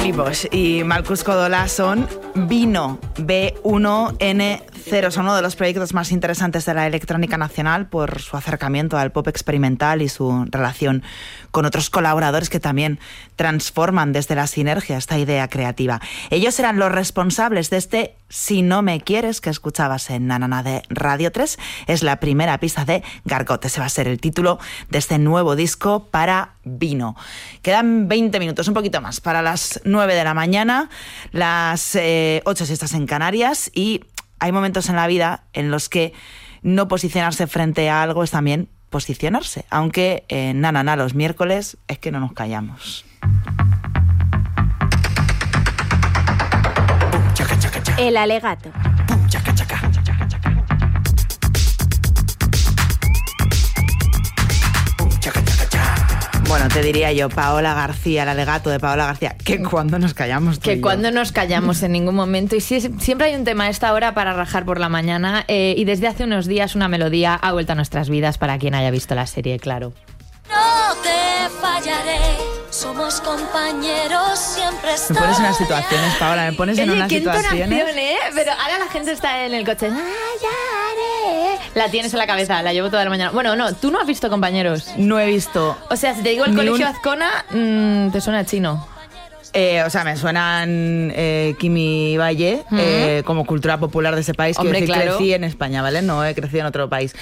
Billy Bosch y Marcus Codolà son Vino, B1N0. Son uno de los proyectos más interesantes de la electrónica nacional por su acercamiento al pop experimental y su relación con otros colaboradores que también transforman desde la sinergia esta idea creativa. Ellos eran los responsables de este Si no me quieres que escuchabas en Nanana de Radio 3. Es la primera pista de Gargot. Ese va a ser el título de este nuevo disco para Vino. Quedan 20 minutos, un poquito más, para las 9 de la mañana, las 8 si estás en Canarias, y hay momentos en la vida en los que no posicionarse frente a algo es también posicionarse, aunque en Nanana los miércoles es que no nos callamos. El alegato. Bueno, te diría yo, Paola García, el alegato de Paola García, que cuando nos callamos tú y Que yo. cuando nos callamos en ningún momento. Y sí, siempre hay un tema a esta hora para rajar por la mañana, y desde hace unos días una melodía ha vuelto a nuestras vidas para quien haya visto la serie, claro. No te fallaré, somos compañeros, siempre Me estaré. pones en unas situaciones, Paola, me pones en Oye, unas qué situaciones. entonación, ¿eh? Pero ahora la gente está en el coche. Fallaré. La tienes en la cabeza, la llevo toda la mañana. Bueno, no, tú no has visto Compañeros. No he visto. O sea, si te digo el Ni colegio un- Azcona, te suena chino. O sea, me suenan Kimi Valle como cultura popular de ese país. Hombre, Quiero decir, claro. crecí en España, ¿vale? No he crecido en otro país.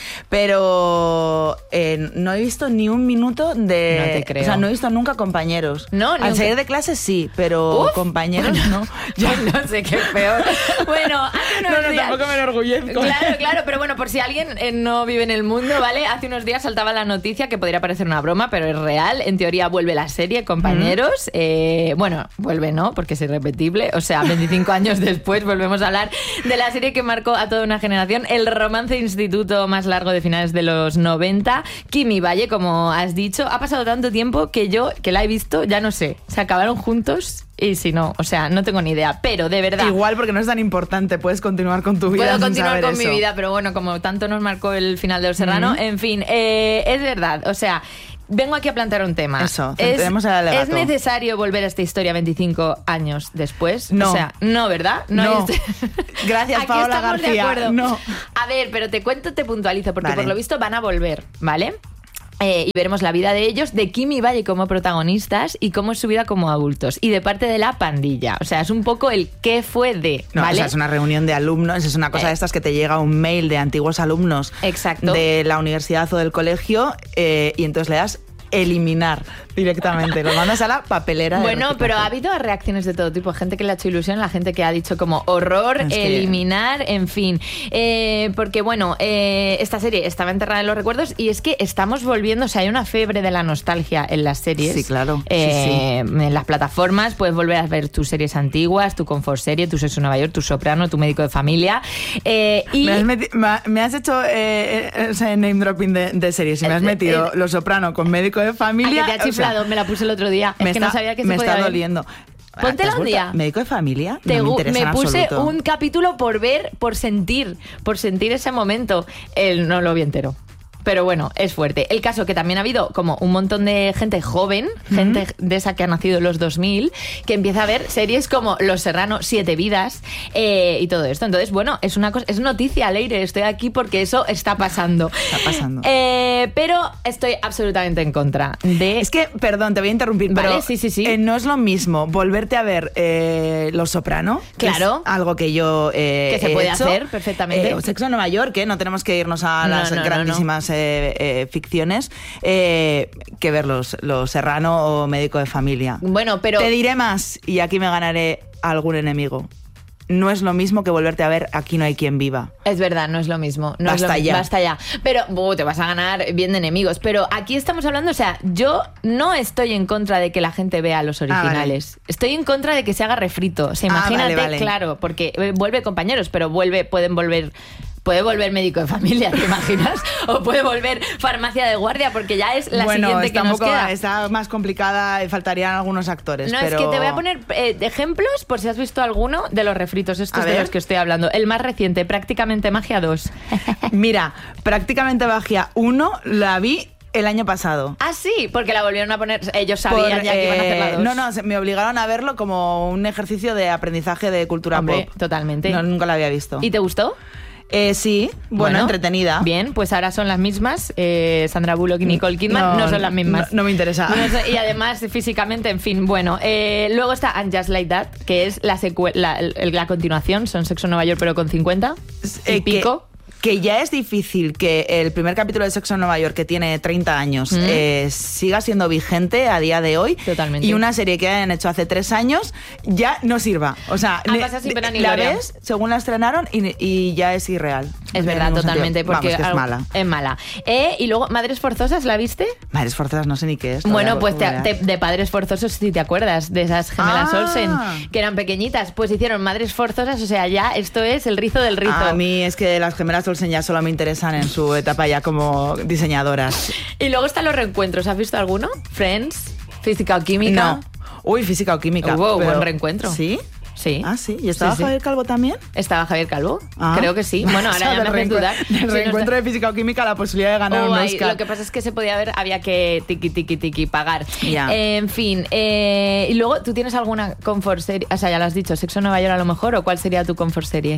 Pero no he visto ni un minuto de... No te creo. O sea, no he visto nunca Compañeros. No, ni Al un- salir de clase sí, pero Uf, compañeros bueno, no. Ya no sé qué es peor. Bueno, hace unos días... me enorgullezco. Claro, pero bueno, por si alguien no vive en el mundo, ¿vale? Hace unos días saltaba la noticia, que podría parecer una broma, pero es real. En teoría vuelve la serie, Compañeros. Bueno, vuelve no, porque es irrepetible. O sea, 25 años después volvemos a hablar de la serie que marcó a toda una generación, el romance instituto más largo de finales de los 90. Kimi Valle, como has dicho, ha pasado tanto tiempo que yo, que la he visto, ya no sé. ¿Se acabaron juntos? Y si no, o sea, no tengo ni idea. Pero de verdad... Igual porque no es tan importante, puedes continuar con tu vida. Puedo sin continuar saber con eso. mi vida, pero bueno, como tanto nos marcó el final de Los Serrano, en fin, es verdad, o sea, vengo aquí a plantear un tema. Eso, centremos el alegato. ¿Es necesario volver a esta historia 25 años después? No. O sea, no, ¿verdad? No. hay- Gracias, Aquí Paola estamos de García. acuerdo. No. A ver, pero te cuento, te puntualizo, porque Vale. por lo visto van a volver, ¿vale? Y veremos la vida de ellos, de Kimi Valle como protagonistas y cómo es su vida como adultos. Y de parte de la pandilla. O sea, es un poco el qué fue de, No, ¿vale? o sea, es una reunión de alumnos, es una cosa de estas que te llega un mail de antiguos alumnos Exacto. de la universidad o del colegio y entonces le das eliminar directamente, lo mandas a la papelera. de Bueno, pero ha reciclaje. habido reacciones de todo tipo, gente que le ha hecho ilusión, la gente que ha dicho como horror, Es que- eliminar, en fin. Porque bueno, esta serie estaba enterrada en los recuerdos y es que estamos volviendo, o sea, hay una fiebre de la nostalgia en las series. Sí, claro. En las plataformas puedes volver a ver tus series antiguas, tu Confort Serie, tu Sexo en Nueva York, tu Soprano, tu Médico de Familia. Y Me has hecho ese name dropping de series y me has metido Los Soprano con Médico de ¿a Familia. que te ha chiflado? Me la puse el otro día. Es que no sabía que se me podía está ver. doliendo. Póntela ¿Te has un vuelto día. ¿Médico de Familia? No me interesa en me puse absoluto. un capítulo por ver, por sentir ese momento. No lo vi entero. Pero bueno, es fuerte. El caso que también ha habido como un montón de gente joven, gente de esa que ha nacido en los 2000, que empieza a ver series como Los Serrano, 7 vidas y todo esto. Entonces, bueno, es una cosa, es noticia al aire. Estoy aquí porque eso está pasando. Está pasando. Pero estoy absolutamente en contra de... Es que, perdón, te voy a interrumpir, Vale, pero sí. no es lo mismo volverte a ver Los Soprano, que Claro. es algo que yo Que se he puede hecho, hacer perfectamente. o Sexo en Nueva York, no tenemos que irnos a No, las no, grandísimas ficciones, que ver Los Serrano o Médico de Familia. Bueno, pero... Te diré más, y aquí me ganaré a algún enemigo. No es lo mismo que volverte a ver Aquí no hay quien viva. Es verdad, no es lo mismo. No Basta es lo, ya. Basta ya. Pero te vas a ganar bien de enemigos. Pero aquí estamos hablando, o sea, yo no estoy en contra de que la gente vea los originales. Estoy en contra de que se haga refrito. O sea, imagínate, vale. claro, porque vuelve Compañeros, pero puede volver Médico de Familia, ¿te imaginas? O puede volver Farmacia de Guardia, porque ya es la siguiente que nos queda. Está más complicada, faltarían algunos actores. No, pero... es que te voy a poner ejemplos, por si has visto alguno, de los refritos estos A de ver. los que estoy hablando. El más reciente, Prácticamente Magia 2. Mira, Prácticamente Magia 1 la vi El año pasado. Ah, sí, porque la volvieron a poner. Ellos sabían ya que iban a hacer la 2. No, me obligaron a verlo como un ejercicio de aprendizaje de cultura Hombre, pop. totalmente. No, nunca la había visto. ¿Y te gustó? Sí, bueno, entretenida. Bien, pues ahora son las mismas. Sandra Bullock y Nicole Kidman no son las mismas. No me interesa. Y además, físicamente, en fin, bueno. Luego está And Just Like That, que es la continuación. Son Sexo en Nueva York, pero con 50 y pico. Que ya es difícil que el primer capítulo de Sexo en Nueva York, que tiene 30 años, siga siendo vigente a día de hoy. Totalmente. Y una serie que hayan hecho hace 3 años ya no sirva. O sea, la ves según la estrenaron y ya es irreal. Es verdad, totalmente. Porque vamos, que es mala. Es mala. Y luego, Madres Forzosas, ¿la viste? Madres Forzosas no sé ni qué es. Bueno, pues de Padres Forzosos, si te acuerdas, de esas gemelas Olsen, que eran pequeñitas, pues hicieron Madres Forzosas, o sea, ya esto es el rizo del rizo. A mí es que las gemelas Olsen ya solo me interesan en su etapa ya como diseñadoras. Y luego están los reencuentros, ¿has visto alguno? Friends, Física o Química. No. Uy, Física o Química. Hubo buen reencuentro. ¿Sí? Sí. Ah, sí. ¿Y estaba Javier Calvo también? ¿Estaba Javier Calvo? Creo que sí. Bueno, ahora ya me haces dudar. El reencuentro de Física o Química, la posibilidad de ganar un Oscar. Lo que pasa es que se podía ver, había que tiki pagar. Ya. En fin. Y luego, ¿tú tienes alguna comfort serie? O sea, ya lo has dicho, Sexo en Nueva York a lo mejor, ¿o cuál sería tu comfort serie?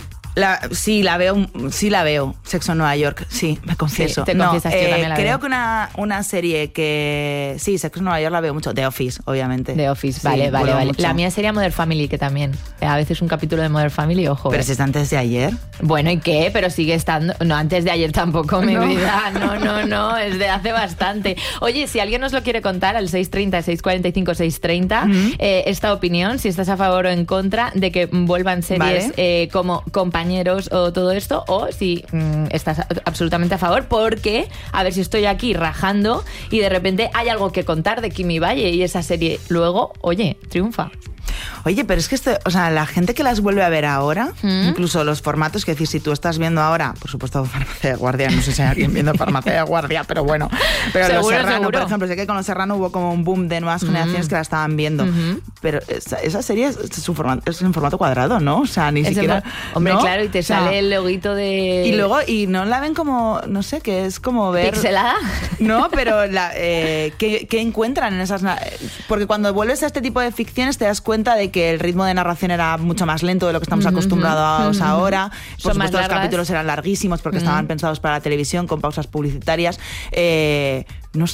Sí la veo. Sexo en Nueva York, sí, me confieso. Sí, te confiesas que yo también la creo veo. que una serie que... Sí, Sexo en Nueva York la veo mucho. The Office, obviamente. The Office, Sí, vale. mucho. La mía sería Modern Family, que también. A veces un capítulo de Modern Family, ojo. Pero si es antes de ayer. Bueno, ¿y qué? Pero sigue estando... No, antes de ayer tampoco, mi vida. No, es de hace bastante. Oye, si alguien nos lo quiere contar, al 630, 645, 630, esta opinión, si estás a favor o en contra de que vuelvan series como Compañeros o todo esto, o si estás absolutamente a favor, porque a ver si estoy aquí rajando y de repente hay algo que contar de Kimi Valle y esa serie luego, oye, triunfa. Oye, pero es que la gente que las vuelve a ver ahora, incluso los formatos, que decir, si tú estás viendo ahora, por supuesto, Farmacia de Guardia, no sé si hay alguien viendo Farmacia de Guardia, pero bueno. Pero seguro, Los Serrano, seguro. por ejemplo, sé que con Los Serrano hubo como un boom de nuevas generaciones que la estaban viendo. Pero esa serie es en formato cuadrado, ¿no? O sea, ni siquiera... Hombre, ¿no? claro, y te sale el loguito de... Y luego, y no la ven como, no sé, que es como ver... ¿Pixelada? No, pero ¿qué encuentran en esas... Porque cuando vuelves a este tipo de ficciones te das cuenta de que el ritmo de narración era mucho más lento de lo que estamos acostumbrados ahora. Por Son más supuesto, los largas. capítulos eran larguísimos porque estaban pensados para la televisión con pausas publicitarias. No